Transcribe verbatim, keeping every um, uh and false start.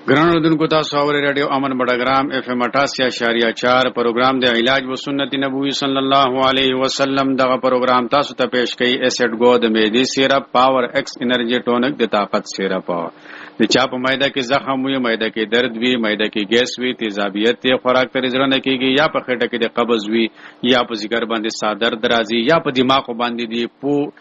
ګرانو دونکو تاسو اورئ رادیو امن بډاګرام اف ام اٹھاسی اشاریه چار پروګرام د علاج و سنت نبوي صلی الله علیه وسلم دغه پروګرام تاسو ته پیش کوي اسید گو د معدې سیرپ پاور ایکس انرجی ټونک د طاقت سیرپ د چا په معده کې زخم وي، معده کې درد وي، معده کې ګیس وي، تیزابیت یې خوراک ته زړه نه کیږي، یا په خېټه کې د قبض وي، یا په ځګر باندې سادر درازي، یا په دماغ باندې دی پو